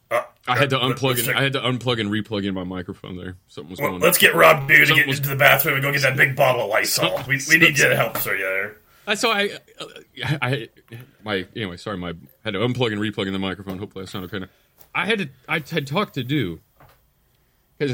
I had to unplug and replug in my microphone there. Something was going on. Let's get Rob Beer to get into the bathroom and go get that big bottle of Lysol. We need you to help, sir. Yeah. So I had to unplug and replug in the microphone. Hopefully I sound okay now. I had talked to Do because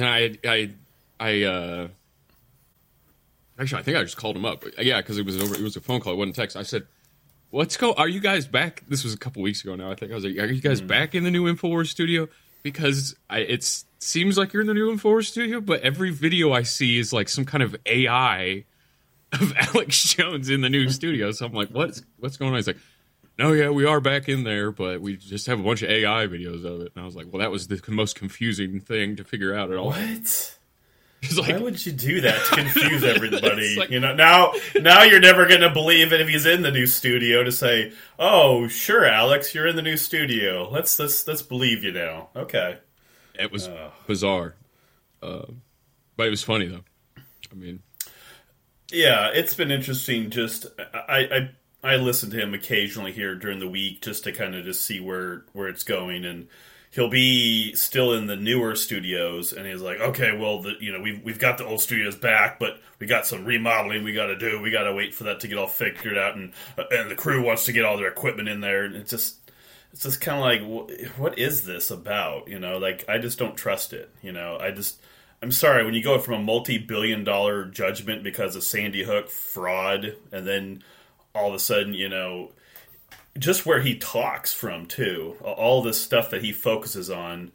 actually I think I just called him up. Yeah, because it was a phone call. It wasn't text. I said, are you guys back? This was a couple weeks ago now. I think I was like, are you guys back in the new InfoWars studio? Because it seems like you're in the new InfoWars studio, but every video I see is like some kind of AI of Alex Jones in the new studio. So I'm like, what's going on? He's like, no, yeah, we are back in there, but we just have a bunch of AI videos of it. And I was like, well, that was the most confusing thing to figure out at all. What? Like, why would you do that to confuse everybody? Like, now you're never going to believe it if he's in the new studio to say, "Oh, sure, Alex, you're in the new studio. Let's believe you now." Okay. It was bizarre, but it was funny though. I mean, yeah, it's been interesting. Just I listen to him occasionally here during the week just to kind of just see where it's going, and he'll be still in the newer studios, and he's like, okay, well, we've got the old studios back, but we got some remodeling we got to do. We got to wait for that to get all figured out, and the crew wants to get all their equipment in there, and it's just kind of like, what is this about? Like, I just don't trust it. I'm sorry, when you go from a multi-billion-dollar judgment because of Sandy Hook fraud, and then all of a sudden, just where he talks from, too. All this stuff that he focuses on.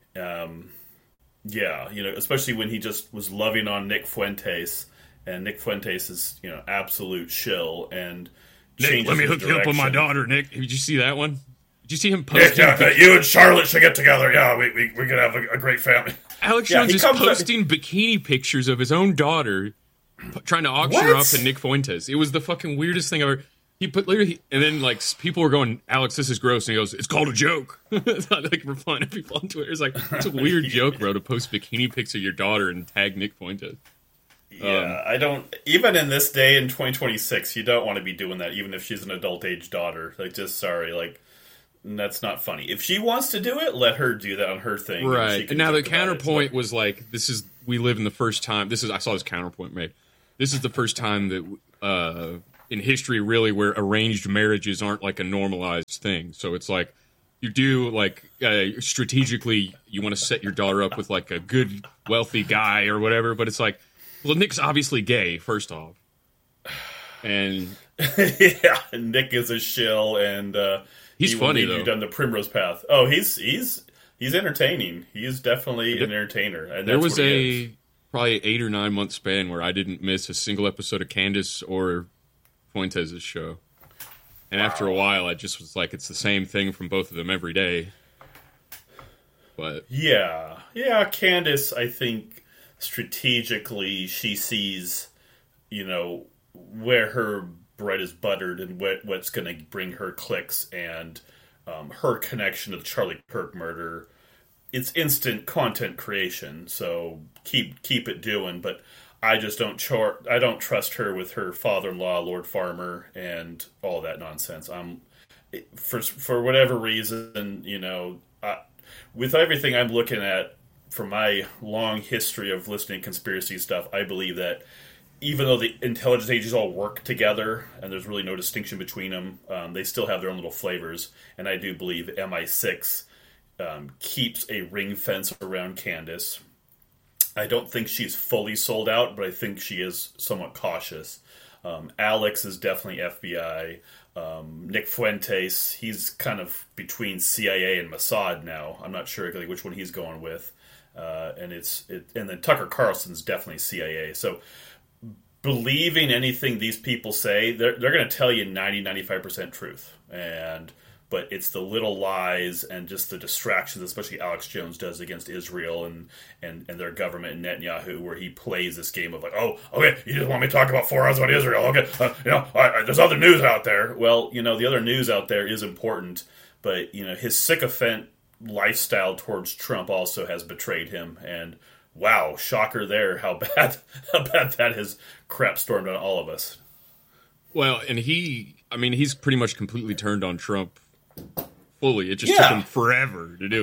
Especially when he just was loving on Nick Fuentes. And Nick Fuentes is, absolute shill. And Nick, let me hook you up with my daughter, Nick. Did you see that one? Did you see him posting? Nick, you and Charlotte should get together. Yeah, we're going to have a great family. Alex Jones is posting bikini pictures of his own daughter, trying to auction her off to Nick Fuentes. It was the fucking weirdest thing ever. He put literally, and then like people were going, "Alex, this is gross," and he goes, "It's called a joke." Like replying to people on Twitter, it's like it's a weird joke, bro, to post bikini pics of your daughter and tag Nick Fuentes. Yeah, I don't. Even in this day in 2026, you don't want to be doing that, even if she's an adult age daughter. Like, just sorry, like that's not funny. If she wants to do it, let her do that on her thing, right? And now the counterpoint was like, we live in the first time. I saw this counterpoint made. This is the first time that. In history, really, where arranged marriages aren't like a normalized thing. So it's like you do like strategically, you want to set your daughter up with like a good, wealthy guy or whatever. But it's like, well, Nick's obviously gay, first off, and yeah, Nick is a shill, and he's funny though. You've done the Primrose Path. Oh, he's entertaining. He's definitely an entertainer. And there was probably 8 or 9 month span where I didn't miss a single episode of Candace or Fuentes' show, and after a while I just was like, it's the same thing from both of them every day. But yeah, Candace, I think strategically she sees where her bread is buttered and what's going to bring her clicks, and her connection to the Charlie Kirk murder. It's instant content creation, so keep it doing, but I just don't trust her with her father-in-law, Lord Farmer, and all that nonsense. For whatever reason, with everything I'm looking at from my long history of listening to conspiracy stuff, I believe that even though the intelligence agencies all work together and there's really no distinction between them, they still have their own little flavors. And I do believe MI6 keeps a ring fence around Candace. I don't think she's fully sold out, but I think she is somewhat cautious. Alex is definitely FBI. Nick Fuentes, he's kind of between CIA and Mossad now. I'm not sure exactly which one he's going with. And then Tucker Carlson's definitely CIA. So believing anything these people say, they're going to tell you 90-95% truth. But it's the little lies and just the distractions, especially Alex Jones does against Israel and their government and Netanyahu, where he plays this game of like, oh, okay, you just want me to talk about 4 hours about Israel. Okay, there's other news out there. Well, the other news out there is important, but, his sycophant lifestyle towards Trump also has betrayed him. And wow, shocker there, how bad that has crap stormed on all of us. Well, and he's pretty much completely turned on Trump fully. It just took him forever to do it.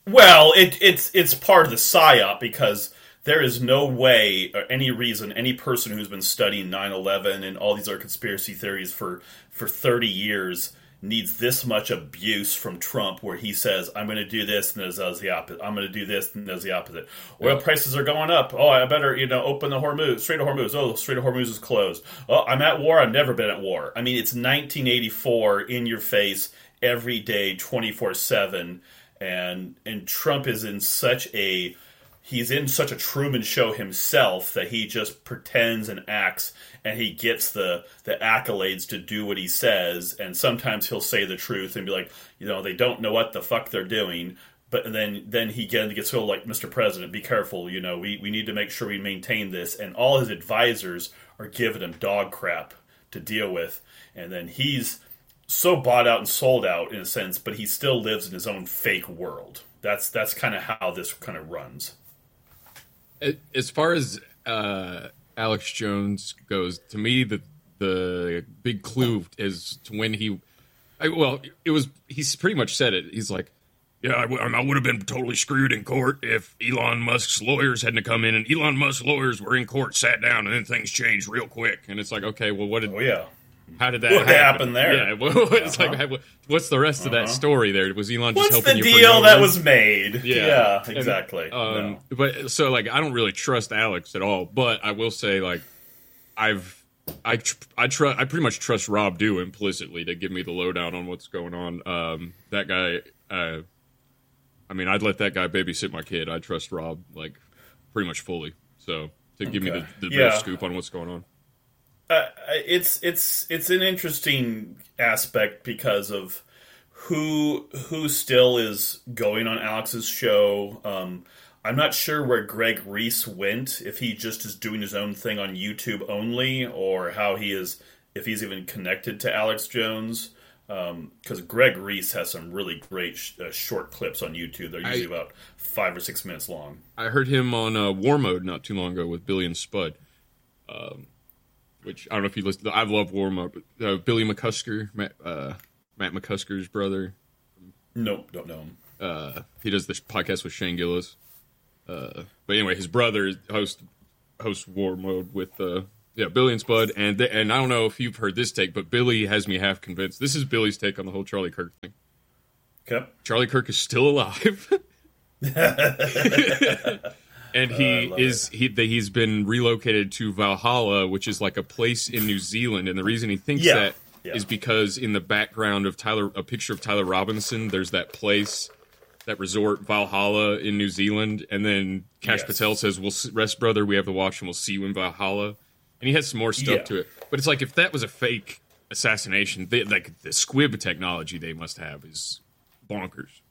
Well, it's part of the psyop because there is no way or any reason any person who's been studying 9/11 and all these other conspiracy theories for 30 years needs this much abuse from Trump where he says, I'm going to do this and does the opposite. I'm going to do this and does the opposite. Oil prices are going up. Oh, I better, open the Strait of Hormuz. Oh, the Strait of Hormuz is closed. Oh, I'm at war. I've never been at war. I mean, it's 1984 in your face every day, 24/7. And Trump is in such a Truman Show himself that he just pretends and acts, and he gets the accolades to do what he says. And sometimes he'll say the truth and be like, they don't know what the fuck they're doing. But then he gets so like, Mr. President, be careful. We need to make sure we maintain this. And all his advisors are giving him dog crap to deal with. And then he's so bought out and sold out in a sense, but he still lives in his own fake world. That's kind of how this kind of runs. As far as Alex Jones goes, to me, the big clue is to when he's pretty much said it. He's like, yeah, I would have been totally screwed in court if Elon Musk's lawyers hadn't come in, and Elon Musk's lawyers were in court, sat down, and then things changed real quick. And it's like, okay, well, what did... Oh, yeah. How did that happen there? Yeah, well, it's like, what's the rest of that story there? Was Elon just What's helping the you? deal for no that reason? was made? Yeah, exactly. And, But so like, I don't really trust Alex at all. But I will say, like, I pretty much trust Rob Dew implicitly to give me the lowdown on what's going on. That guy, I'd let that guy babysit my kid. I trust Rob like pretty much fully. So to give me the real scoop on what's going on. It's an interesting aspect because of who still is going on Alex's show. I'm not sure where Greg Reese went, if he just is doing his own thing on YouTube only, or how he is, if he's even connected to Alex Jones. Because Greg Reese has some really great short clips on YouTube. They're usually about 5 or 6 minutes long. I heard him on War Mode not too long ago with Billy and Spud. Which I don't know if you listen to. I love War Mode. Billy McCusker, Matt McCusker's brother. Nope, don't know him. He does this podcast with Shane Gillis. But anyway, his brother hosts War Mode with Billy and Spud. And I don't know if you've heard this take, but Billy has me half convinced. This is Billy's take on the whole Charlie Kirk thing. Okay. Charlie Kirk is still alive. And he's been relocated to Valhalla, which is like a place in New Zealand. And the reason he thinks that is because in the background of a picture of Tyler Robinson, there's that place, that resort, Valhalla in New Zealand. And then Kash Patel says, "We'll rest, brother. We have the watch, and we'll see you in Valhalla." And he has some more stuff to it. But it's like, if that was a fake assassination, like the squib technology they must have is bonkers.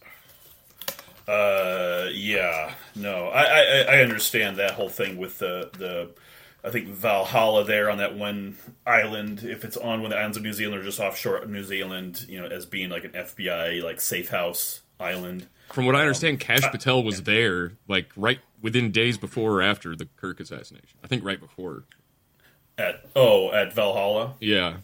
No, I understand that whole thing with the I think Valhalla there on that one island, if it's on one of the islands of New Zealand or just offshore New Zealand, as being like an FBI like safe house island. From what I understand, Kash Patel was there like right within days before or after the Kirk assassination. I think right before. At Valhalla? Yeah.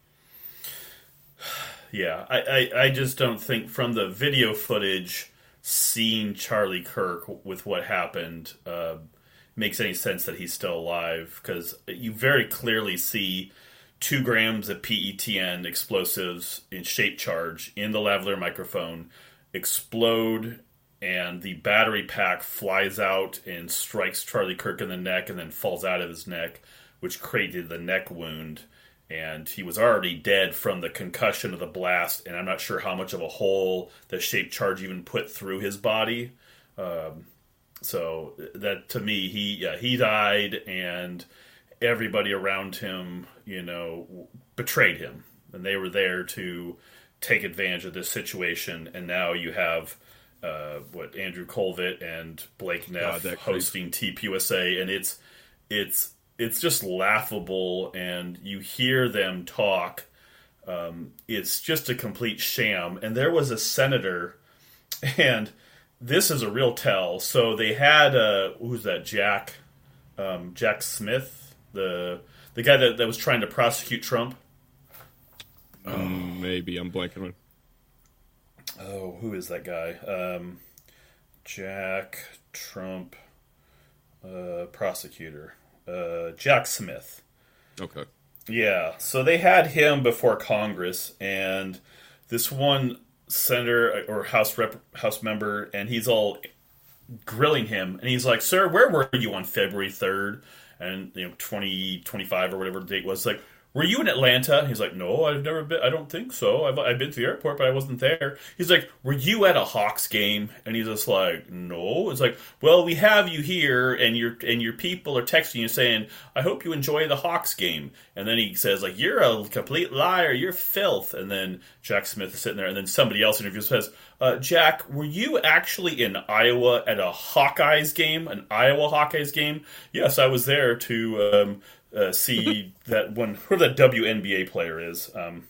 Yeah, I just don't think from the video footage seeing Charlie Kirk with what happened makes any sense that he's still alive, because you very clearly see 2 grams of PETN explosives in shape charge in the lavalier microphone explode, and the battery pack flies out and strikes Charlie Kirk in the neck and then falls out of his neck, which created the neck wound. And he was already dead from the concussion of the blast, and I'm not sure how much of a hole the shaped charge even put through his body. So that, to me, he died, and everybody around him, betrayed him, and they were there to take advantage of this situation. And now you have Andrew Colvett and Blake Neff hosting TPUSA, and it's just laughable, and you hear them talk. It's just a complete sham. And there was a senator, and this is a real tell. So they had who's that? Jack Smith, the guy that was trying to prosecute Trump. Maybe I'm blanking on. Oh, who is that guy? Jack Trump prosecutor. Jack Smith. Okay. Yeah, so they had him before Congress, and this one senator or House member, and he's all grilling him, and he's like, "Sir, where were you on February 3rd?" And 2025 or whatever the date was. Like, were you in Atlanta? And he's like, "No, I've never been. I don't think so. I've been to the airport, but I wasn't there." He's like, "Were you at a Hawks game?" And he's just like, "No." It's like, "Well, we have you here, and your people are texting you saying, 'I hope you enjoy the Hawks game.'" And then he says, like, "You're a complete liar. You're filth." And then Jack Smith is sitting there, and then somebody else interviews says, "Jack, were you actually in Iowa at a Hawkeyes game? An Iowa Hawkeyes game?" "Yes, I was there to see that one." Who the WNBA player is?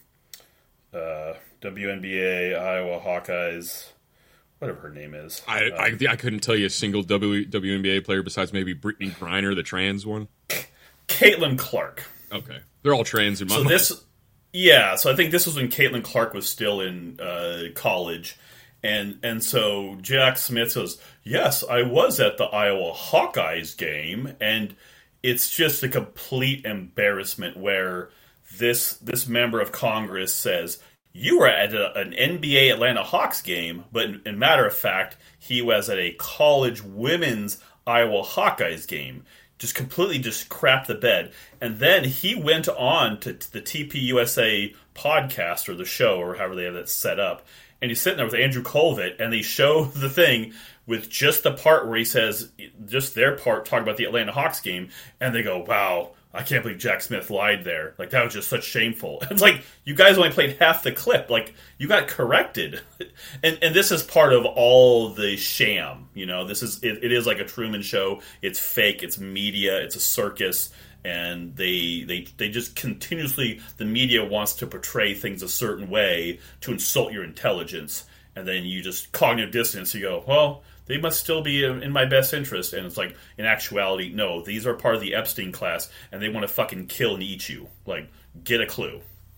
WNBA Iowa Hawkeyes, whatever her name is. I couldn't tell you a single WNBA player besides maybe Brittany Griner, the trans one. Caitlin Clark. Okay, they're all trans in my mind. So I think this was when Caitlin Clark was still in college. And so Jack Smith says, "Yes, I was at the Iowa Hawkeyes game," and it's just a complete embarrassment where this member of Congress says, "You were at an NBA Atlanta Hawks game," but in matter of fact, he was at a college women's Iowa Hawkeyes game. Just completely just crapped the bed. And then he went on to the TPUSA podcast or the show or however they have that set up. And he's sitting there with Andrew Colvett, and they show the thing with just the part where he says, just their part talking about the Atlanta Hawks game, and they go, "Wow, I can't believe Jack Smith lied there. Like, that was just such shameful." It's like, you guys only played half the clip. Like, you got corrected. And this is part of all the sham. This is it is like a Truman Show. It's fake. It's media. It's a circus. And they just continuously, the media wants to portray things a certain way to insult your intelligence. And then you just cognitive dissonance. You go, "Well, they must still be in my best interest." And it's like, in actuality, no, these are part of the Epstein class, and they want to fucking kill and eat you. Like, get a clue.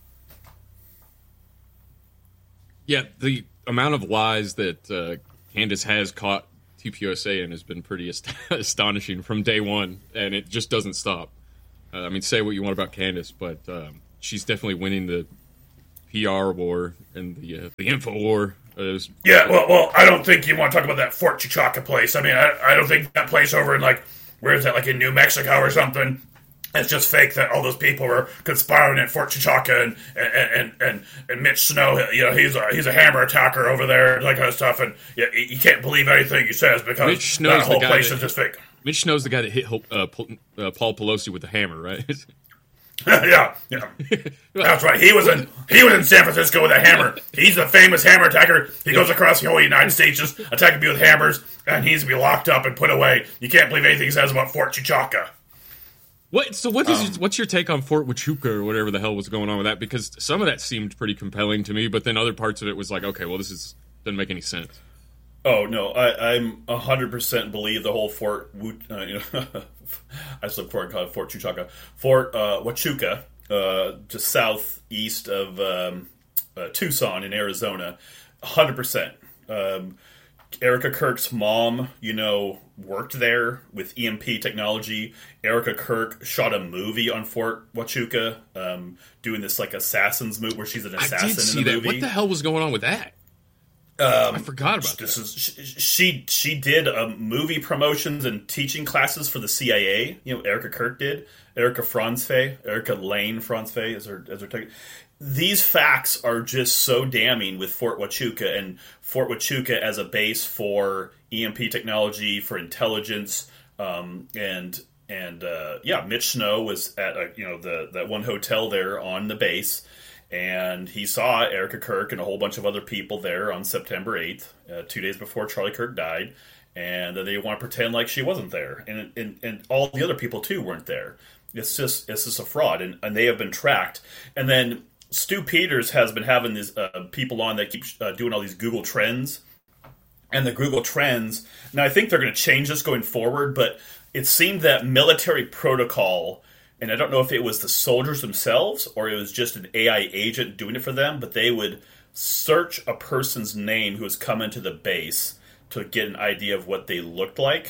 Yeah, the amount of lies that Candace has caught TPUSA in has been pretty astonishing from day one, and it just doesn't stop. I mean, say what you want about Candace, but she's definitely winning the PR war and the info war. Yeah, well, I don't think you want to talk about that Fort Chichaka place. I mean, I don't think that place over in, like, where is that, like in New Mexico or something? It's just fake that all those people were conspiring at Fort Chichaka, and Mitch Snow, he's a hammer attacker over there, that kind of stuff, and you can't believe anything he says because that whole place is just fake. Mitch Snow's the guy that hit Paul Pelosi with the hammer, right? yeah. That's right. He was in San Francisco with a hammer. He's the famous hammer attacker. He goes across the whole United States just attacking people with hammers, and he needs to be locked up and put away. You can't believe anything he says about Fort Chichaka. What's your take on Fort Huachuca or whatever the hell was going on with that? Because some of that seemed pretty compelling to me, but then other parts of it was like, okay, well, doesn't make any sense. Oh no, I'm 100% believe the whole Fort. I still call it Fort Chichaka, Fort Huachuca, just southeast of Tucson in Arizona. 100%. Erica Kirk's mom, worked there with EMP technology. Erica Kirk shot a movie on Fort Huachuca, doing this like assassins movie where she's an assassin I did see in the that. movie. What the hell was going on with that? I forgot about that. She did movie promotions and teaching classes for the CIA. Erica Kirk did. Erica Lane Franzfey is her title. These facts are just so damning with Fort Huachuca and Fort Huachuca as a base for EMP technology, for intelligence, Mitch Snow was at that one hotel there on the base. And he saw Erica Kirk and a whole bunch of other people there on September 8th, 2 days before Charlie Kirk died. And they want to pretend like she wasn't there. And all the other people, too, weren't there. It's just a fraud. And they have been tracked. And then Stu Peters has been having these people on that keep doing all these Google Trends. And the Google Trends, now I think they're going to change this going forward, but it seemed that military protocol, and I don't know if it was the soldiers themselves or it was just an AI agent doing it for them, but they would search a person's name who has come into the base to get an idea of what they looked like.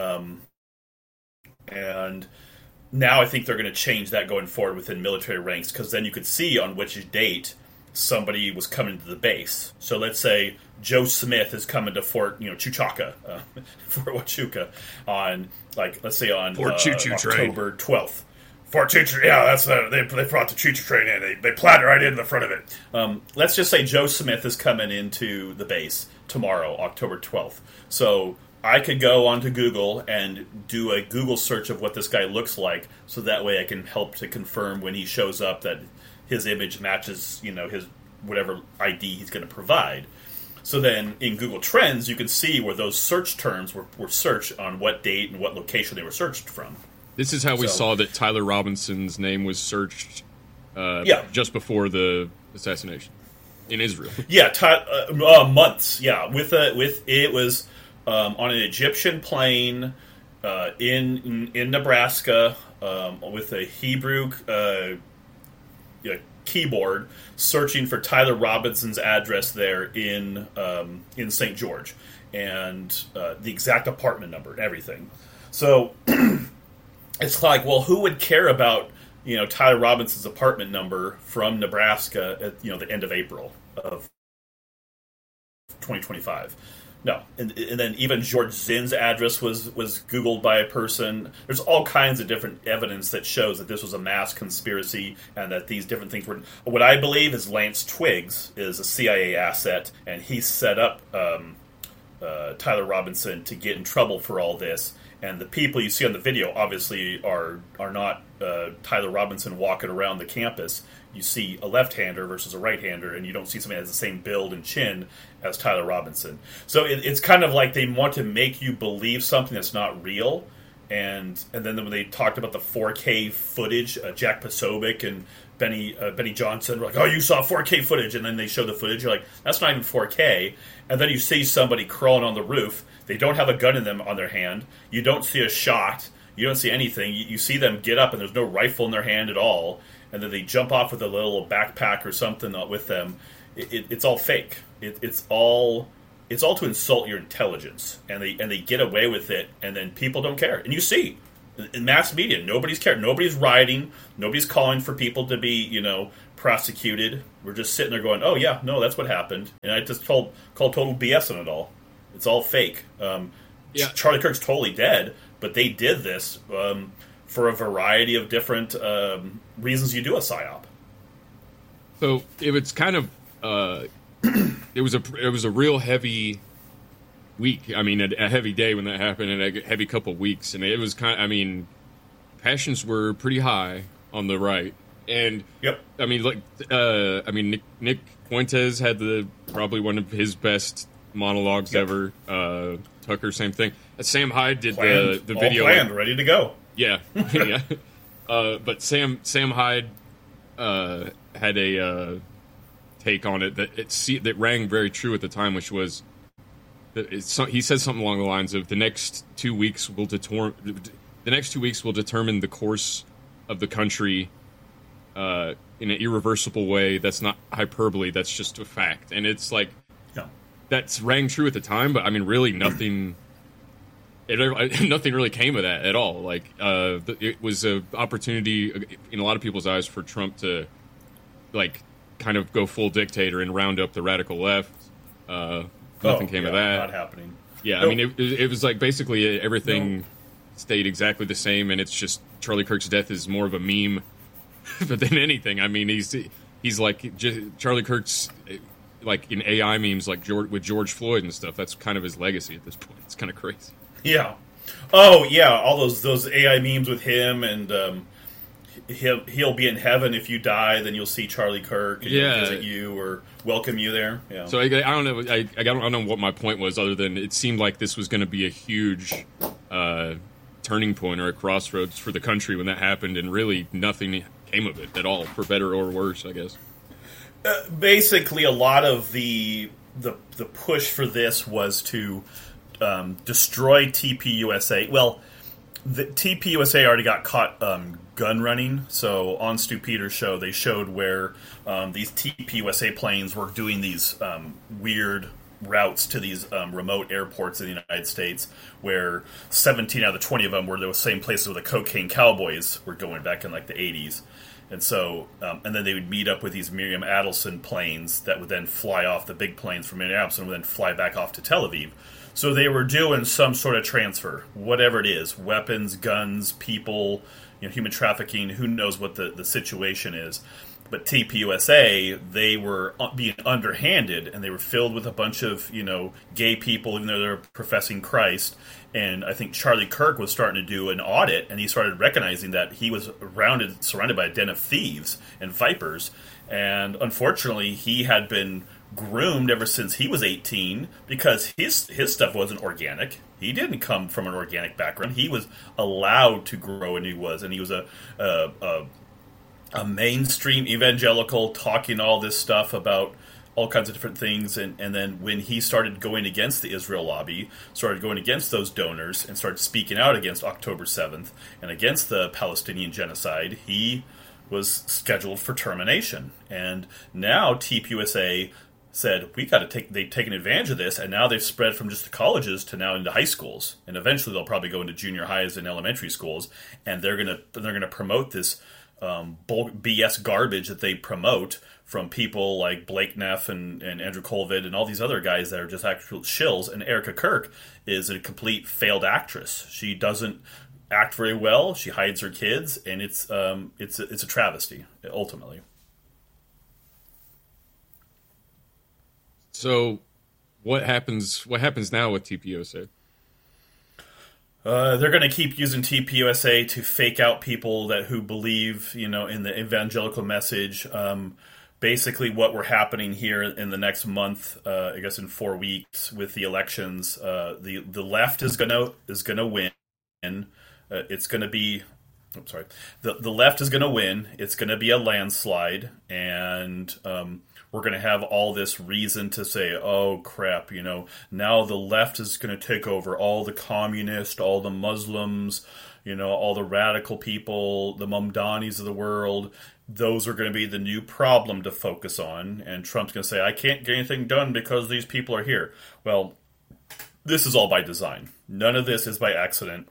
And now I think they're going to change that going forward within military ranks, because then you could see on which date somebody was coming to the base. So let's say Joe Smith is coming to Fort, Chuchaka, Fort Huachuca on, let's say on October 12th. Fort Choo-Choo, yeah, they brought the Choo-Choo train in. They planted right into the front of it. Let's just say Joe Smith is coming into the base tomorrow, October 12th. So I could go onto Google and do a Google search of what this guy looks like, so that way I can help to confirm when he shows up that his image matches, his whatever ID he's going to provide. So then in Google Trends, you can see where those search terms were searched on what date and what location they were searched from. This is how we saw that Tyler Robinson's name was searched just before the assassination in Israel. Yeah, months. Yeah, with it was on an Egyptian plane in Nebraska with a Hebrew keyboard searching for Tyler Robinson's address there in St. George, and the exact apartment number and everything. So it's like, well, who would care about Tyler Robinson's apartment number from Nebraska at the end of April of 2025? No, and then even George Zinn's address was Googled by a person. There's all kinds of different evidence that shows that this was a mass conspiracy and that these different things were. What I believe is Lance Twiggs is a CIA asset, and he set up Tyler Robinson to get in trouble for all this. And the people you see on the video obviously are not Tyler Robinson walking around the campus. You see a left-hander versus a right-hander, and you don't see somebody that has the same build and chin as Tyler Robinson. So it's kind of like they want to make you believe something that's not real. And then when they talked about the 4K footage, Jack Posobiec and Benny Johnson were like, oh, you saw 4K footage, and then they show the footage. You're like, that's not even 4K. And then you see somebody crawling on the roof. They don't have a gun in them on their hand. You don't see a shot. You don't see anything. You see them get up, and there's no rifle in their hand at all. And then they jump off with a little backpack or something with them. It's all fake. It's all to insult your intelligence, and they get away with it. And then people don't care. And you see in mass media, nobody's caring. Nobody's rioting. Nobody's calling for people to be prosecuted. We're just sitting there going, oh yeah, no, that's what happened. And I just called total BS on it all. It's all fake. Charlie Kirk's totally dead, but they did this for a variety of different reasons you do a PSYOP. So it was kind of it was a real heavy week. I mean, a heavy day when that happened, and a heavy couple weeks. And it was passions were pretty high on the right. And yep. I mean, Nick Fuentes had probably one of his best monologues ever. Tucker, same thing. Sam Hyde did the video. All planned, ready to go. Yeah, yeah. But Sam Hyde had a take on it that rang very true at the time, which was that he said something along the lines of the next 2 weeks will determine the course of the country in an irreversible way. That's not hyperbole. That's just a fact, and it's like that's rang true at the time. But I mean, really, nothing. Nothing really came of that at all. Like, it was an opportunity in a lot of people's eyes for Trump to, kind of go full dictator and round up the radical left. Nothing came of that. Not happening. Yeah, nope. I mean, it was like basically everything stayed exactly the same, and it's just Charlie Kirk's death is more of a meme than anything. I mean, he's like Charlie Kirk's like in AI memes, like with George Floyd and stuff. That's kind of his legacy at this point. It's kind of crazy. Yeah. Oh, yeah. All those AI memes with him, and he'll be in heaven if you die. Then you'll see Charlie Kirk and he'll visit you or welcome you there. Yeah. So I don't know. I don't know what my point was, other than it seemed like this was going to be a huge turning point or a crossroads for the country when that happened, and really nothing came of it at all, for better or worse, I guess. Basically, a lot of the push for this was to destroy TPUSA. Well, the TPUSA already got caught gun running. So on Stu Peters' show, they showed where these TPUSA planes were doing these weird routes to these remote airports in the United States, where 17 out of the 20 of them were the same places where the cocaine cowboys were going back in like the 80s. And so, and then they would meet up with these Miriam Adelson planes that would then fly off, the big planes from Miriam Adelson would then fly back off to Tel Aviv. So they were doing some sort of transfer, whatever it is, weapons, guns, people, human trafficking, who knows what the situation is. But TPUSA, they were being underhanded, and they were filled with a bunch of, gay people, even though they're professing Christ. And I think Charlie Kirk was starting to do an audit, and he started recognizing that he was surrounded by a den of thieves and vipers. And unfortunately, he had been groomed ever since he was 18 because his stuff wasn't organic. He didn't come from an organic background. He was allowed to grow, and he was a mainstream evangelical talking all this stuff about all kinds of different things, and then when he started going against the Israel lobby, started going against those donors, and started speaking out against October 7th and against the Palestinian genocide, he was scheduled for termination. And now TPUSA said, they've taken advantage of this, and now they've spread from just the colleges to now into high schools, and eventually they'll probably go into junior highs and elementary schools, and they're gonna promote this BS garbage that they promote from people like Blake Neff and Andrew Colvin and all these other guys that are just actual shills. And Erica Kirk is a complete failed actress. She doesn't act very well. She hides her kids, and it's a travesty ultimately. So, what happens now with TPUSA? They're going to keep using TPUSA to fake out people who believe, in the evangelical message. Basically, what we're happening here in the next month, I guess in 4 weeks with the elections, the left is gonna win. It's going to be. I'm sorry. The left is going to win. It's going to be a landslide, and we're going to have all this reason to say, oh, crap, now the left is going to take over all the communists, all the Muslims, all the radical people, the Mamdanis of the world. Those are going to be the new problem to focus on, and Trump's going to say, I can't get anything done because these people are here. Well, this is all by design. None of this is by accident,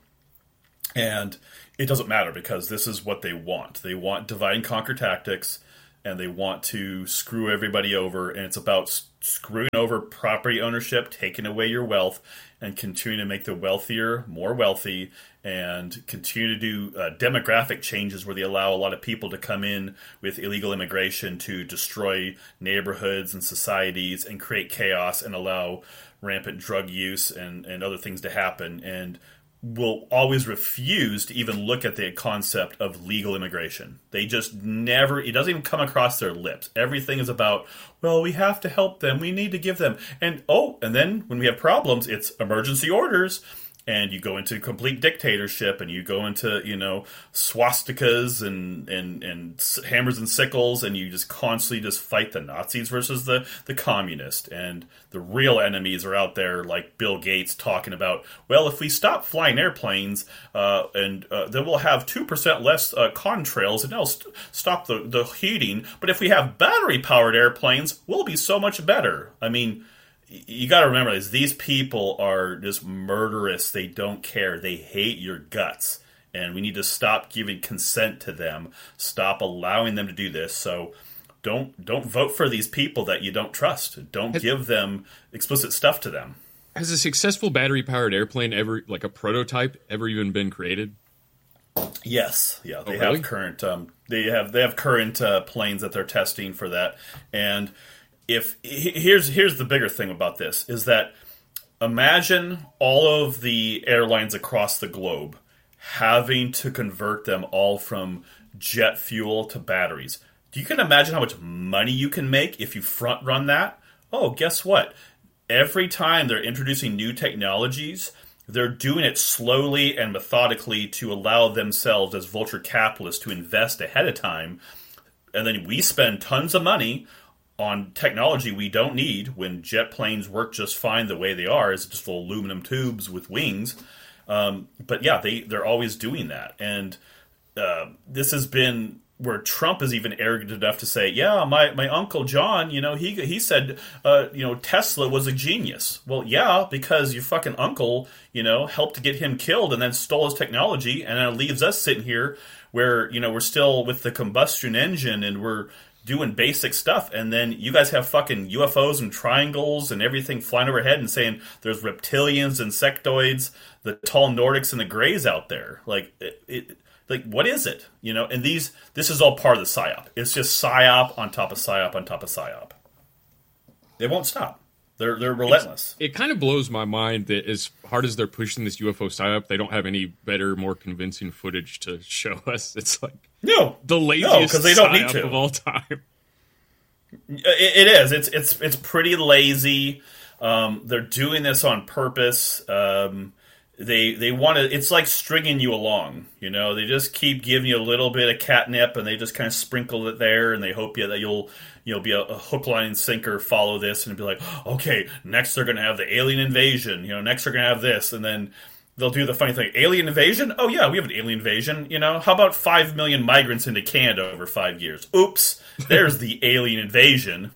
and it doesn't matter because this is what they want. They want divide and conquer tactics, and they want to screw everybody over, and it's about screwing over property ownership, taking away your wealth, and continuing to make the wealthier more wealthy, and continue to do demographic changes where they allow a lot of people to come in with illegal immigration to destroy neighborhoods and societies and create chaos and allow rampant drug use and other things to happen, and will always refuse to even look at the concept of legal immigration. They just never, it doesn't even come across their lips. Everything is about, well, we have to help them, we need to give them. And then when we have problems, it's emergency orders. And you go into complete dictatorship, and you go into, swastikas and hammers and sickles, and you just constantly just fight the Nazis versus the communists. And the real enemies are out there, like Bill Gates talking about, well, if we stop flying airplanes, then we'll have 2% less contrails, and that'll stop the heating. But if we have battery-powered airplanes, we'll be so much better. I mean, you got to remember this. These people are just murderous. They don't care. They hate your guts. And we need to stop giving consent to them. Stop allowing them to do this. So don't vote for these people that you don't trust. Don't give them explicit stuff to them. Has a successful battery-powered airplane ever, like a prototype, ever even been created? Yes. Yeah. They really? have current. They have current planes that they're testing for that. And here's the bigger thing about this is that imagine all of the airlines across the globe having to convert them all from jet fuel to batteries. You can imagine how much money you can make if you front run that? Oh, guess what? Every time they're introducing new technologies, they're doing it slowly and methodically to allow themselves as vulture capitalists to invest ahead of time. And then we spend tons of money on technology we don't need when jet planes work just fine the way they are, is just little aluminum tubes with wings. But yeah, they're always doing that. And this has been where Trump is even arrogant enough to say, "Yeah, my uncle John, he said, Tesla was a genius." Well, yeah, because your fucking uncle, helped to get him killed and then stole his technology, and then leaves us sitting here where we're still with the combustion engine and we're doing basic stuff, and then you guys have fucking UFOs and triangles and everything flying overhead and saying there's reptilians, insectoids, the tall Nordics and the Greys out there. Like like, what is it? And this is all part of the PSYOP. It's just PSYOP on top of PSYOP on top of PSYOP. They won't stop. They're relentless. It kind of blows my mind that as hard as they're pushing this UFO PSYOP, they don't have any better, more convincing footage to show us. It's like the laziest because they don't need PSYOP to. of all time. It is. It's pretty lazy. They're doing this on purpose. They want to. It's like stringing you along. They just keep giving you a little bit of catnip, and they just kind of sprinkle it there, and they hope that you'll be a hook, line, and sinker. Follow this, and be like, okay, next they're going to have the alien invasion. Next they're going to have this, and then they'll do the funny thing: alien invasion. Oh yeah, we have an alien invasion. How about 5 million migrants into Canada over 5 years? Oops, there's the alien invasion.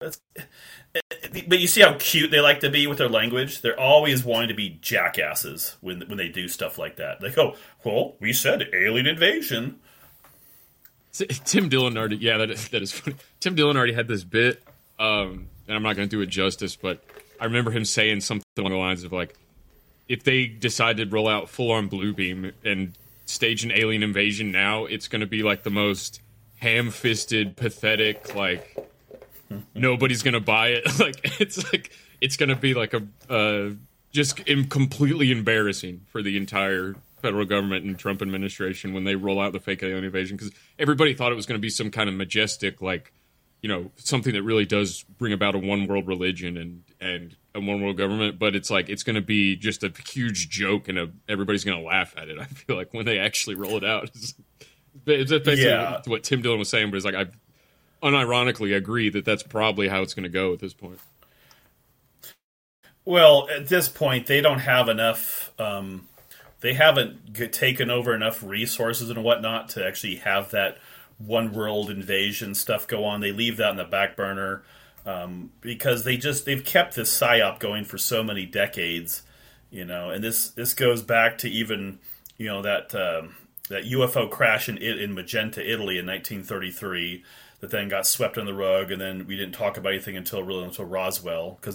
But you see how cute they like to be with their language? They're always wanting to be jackasses when they do stuff like that. They go, well, we said alien invasion. Tim Dillon already, that is funny. Tim Dillon already had this bit, and I'm not going to do it justice, but I remember him saying something along the lines of, like, if they decide to roll out full-on Bluebeam and stage an alien invasion now, it's going to be, like, the most ham-fisted, pathetic, like... nobody's gonna buy it. It's gonna be like completely embarrassing for the entire federal government and Trump administration when they roll out the fake alien invasion, because everybody thought it was gonna be some kind of majestic, something that really does bring about a one world religion and a one world government. But it's gonna be just a huge joke and everybody's gonna laugh at it. I feel like when they actually roll it out, it's basically what Tim Dillon was saying. But it's I unironically agree that that's probably how it's going to go at this point. Well, at this point, they don't have enough. They haven't taken over enough resources and whatnot to actually have that one world invasion stuff go on. They leave that in the back burner because they've kept this PSYOP going for so many decades, And this goes back to even that UFO crash in Magenta, Italy, in 1933. That then got swept under the rug, and then we didn't talk about anything until Roswell, because